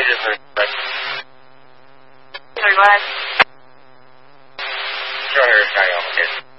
different. But Sorry, go ahead. Sure, carry on. Okay.